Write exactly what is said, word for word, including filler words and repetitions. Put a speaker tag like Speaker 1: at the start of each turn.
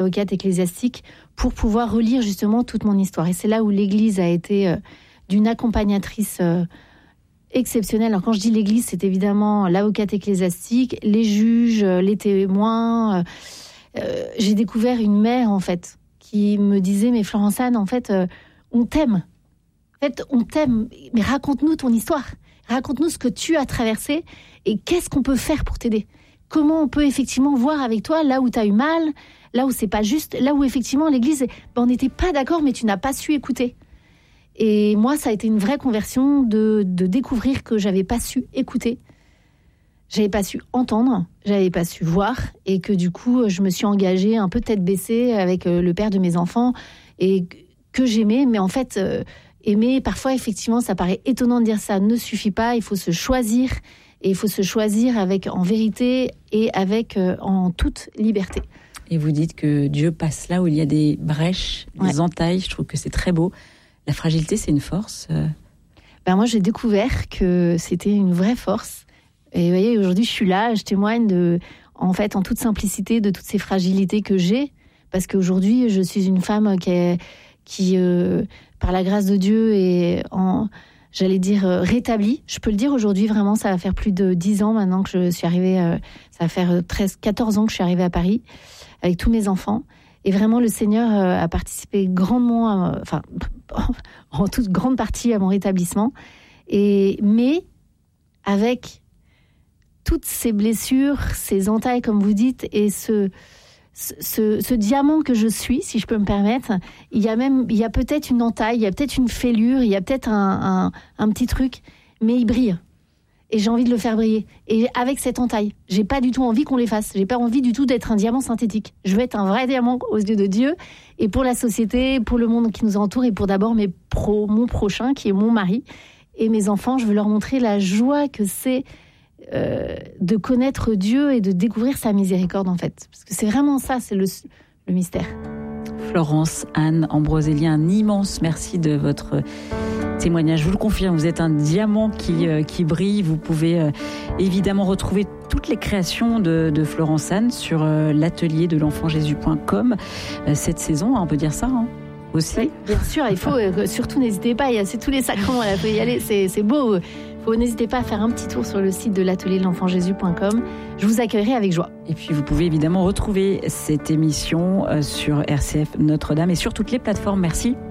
Speaker 1: avocate ecclésiastique pour pouvoir relire justement toute mon histoire. Et c'est là où l'Église a été euh, d'une accompagnatrice euh, exceptionnelle. Alors quand je dis l'Église, c'est évidemment l'avocate ecclésiastique, les juges, les témoins. Euh, euh, j'ai découvert une mère en fait qui me disait mais Florence-Anne, en fait, euh, on t'aime. En fait, on t'aime. Mais raconte-nous ton histoire. Raconte-nous ce que tu as traversé et qu'est-ce qu'on peut faire pour t'aider. Comment on peut effectivement voir avec toi là où tu as eu mal, là où c'est pas juste, là où effectivement l'Église, ben, on n'était pas d'accord, mais tu n'as pas su écouter. Et moi, ça a été une vraie conversion de, de découvrir que j'avais pas su écouter, j'avais pas su entendre, j'avais pas su voir, et que du coup, je me suis engagée un peu tête baissée avec le père de mes enfants, et que j'aimais, mais en fait, euh, aimer, parfois, effectivement, ça paraît étonnant de dire ça, ne suffit pas, il faut se choisir, et il faut se choisir avec, en vérité, et avec, euh, en toute liberté.
Speaker 2: Et vous dites que Dieu passe là où il y a des brèches, des ouais. entailles, je trouve que c'est très beau. La fragilité, c'est une force euh...
Speaker 1: ben moi, j'ai découvert que c'était une vraie force. Et vous voyez, aujourd'hui, je suis là, je témoigne de, en fait, en toute simplicité de toutes ces fragilités que j'ai. Parce qu'aujourd'hui, je suis une femme qui, est, qui euh, par la grâce de Dieu, est, en, j'allais dire, euh, rétablie. Je peux le dire aujourd'hui, vraiment, ça va faire plus de dix ans maintenant que je suis arrivée, euh, ça va faire treize, quatorze ans que je suis arrivée à Paris, avec tous mes enfants. Et vraiment, le Seigneur a participé grandement, à, enfin, en toute grande partie à mon rétablissement. Et, mais avec toutes ces blessures, ces entailles, comme vous dites, et ce, ce, ce diamant que je suis, si je peux me permettre, il y a même, il y a peut-être une entaille, il y a peut-être une fêlure, il y a peut-être un, un, un petit truc, mais il brille. Et j'ai envie de le faire briller. Et avec cette entaille, j'ai pas du tout envie qu'on l'efface. J'ai pas envie du tout d'être un diamant synthétique. Je veux être un vrai diamant aux yeux de Dieu, et pour la société, pour le monde qui nous entoure, et pour d'abord mes pro, mon prochain, qui est mon mari, et mes enfants. Je veux leur montrer la joie que c'est euh, de connaître Dieu et de découvrir sa miséricorde, en fait. Parce que c'est vraiment ça, c'est le, le mystère.
Speaker 2: Florence-Anne Ambroselli, un immense merci de votre témoignage. Je vous le confirme, vous êtes un diamant qui, euh, qui brille. Vous pouvez euh, évidemment retrouver toutes les créations de, de Florence-Anne sur euh, l'atelier de l'enfant jésus point com euh, cette saison, on peut dire ça, hein, aussi.
Speaker 1: Oui, bien sûr, il faut, euh, surtout n'hésitez pas, il y a, c'est tous les sacrements, il faut y aller, c'est, c'est beau. Faut, n'hésitez pas à faire un petit tour sur le site de l'atelier de l'enfant jésus point com. Je vous accueillerai avec joie.
Speaker 2: Et puis vous pouvez évidemment retrouver cette émission sur R C F Notre-Dame et sur toutes les plateformes. Merci.